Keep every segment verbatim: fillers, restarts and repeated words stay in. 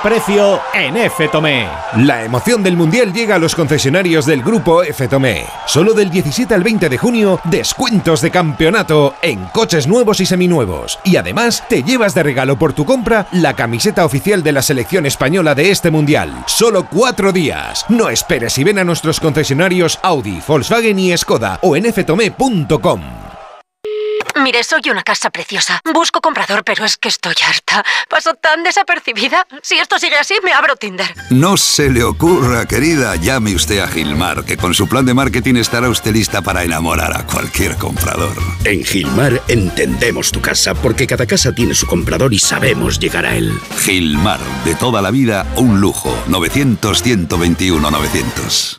precio en F Tomé. La emoción del Mundial llega a los concesionarios del Grupo F Tomé. Solo del diecisiete al veinte de junio, descuentos de campeonato en coches nuevos y seminuevos. Y además, te llevas de regalo por tu compra la camiseta oficial de la selección española de este Mundial. Solo cuatro días. No esperes y ven a nuestros concesionarios Audi, Volkswagen y Skoda o en f tomé punto com. Mire, soy una casa preciosa. Busco comprador, pero es que estoy harta. Paso tan desapercibida. Si esto sigue así, me abro Tinder. No se le ocurra, querida. Llame usted a Gilmar, que con su plan de marketing estará usted lista para enamorar a cualquier comprador. En Gilmar entendemos tu casa, porque cada casa tiene su comprador y sabemos llegar a él. Gilmar, de toda la vida, un lujo. novecientos, ciento veintiuno, novecientos.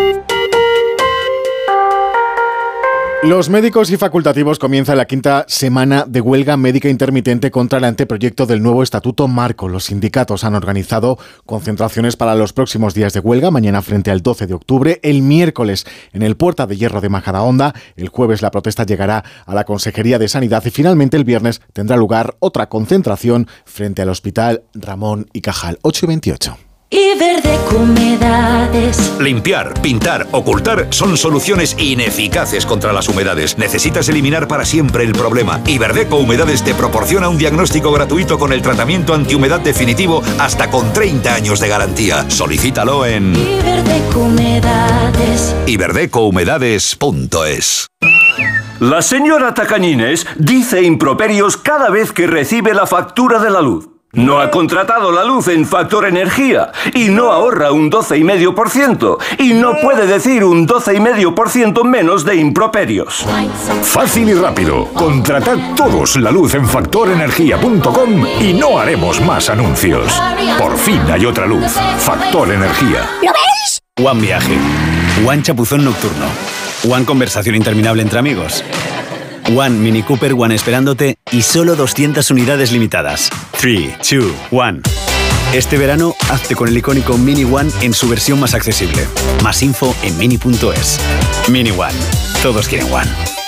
Los médicos y facultativos comienzan la quinta semana de huelga médica intermitente contra el anteproyecto del nuevo Estatuto Marco. Los sindicatos han organizado concentraciones para los próximos días de huelga, mañana frente al doce de octubre, el miércoles en el Puerta de Hierro de Majadahonda, el jueves la protesta llegará a la Consejería de Sanidad y finalmente el viernes tendrá lugar otra concentración frente al Hospital Ramón y Cajal. ocho y veintiocho. Iberdeco Humedades. Limpiar, pintar, ocultar son soluciones ineficaces contra las humedades. Necesitas eliminar para siempre el problema. Iberdeco Humedades te proporciona un diagnóstico gratuito con el tratamiento antihumedad definitivo hasta con treinta años de garantía. Solicítalo en Iberdeco Humedades. iberdeco humedades punto es. La señora Tacañines dice improperios cada vez que recibe la factura de la luz. No ha contratado la luz en Factor Energía y no ahorra un doce coma cinco por ciento y no puede decir un doce coma cinco por ciento menos de improperios. Fácil y rápido. Contratad todos la luz en factor energía punto com y no haremos más anuncios. Por fin hay otra luz. Factor Energía. ¿Lo ves? One Viaje. One Chapuzón Nocturno. One Conversación Interminable entre amigos. One Mini Cooper One esperándote y solo doscientas unidades limitadas. tres, dos, uno. Este verano, hazte con el icónico Mini One en su versión más accesible. Más info en mini punto es. Mini One. Todos quieren One.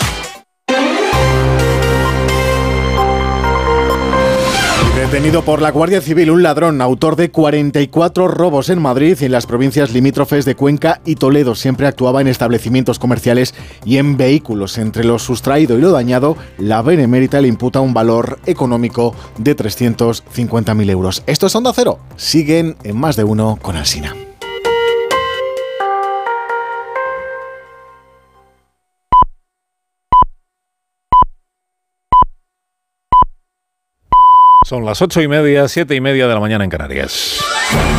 Detenido por la Guardia Civil un ladrón autor de cuarenta y cuatro robos en Madrid y en las provincias limítrofes de Cuenca y Toledo. Siempre actuaba en establecimientos comerciales y en vehículos. Entre lo sustraído y lo dañado, la Benemérita le imputa un valor económico de trescientos cincuenta mil euros. Esto es Onda Cero. Siguen en Más de Uno con Alsina. Son las ocho y media, siete y media de la mañana en Canarias.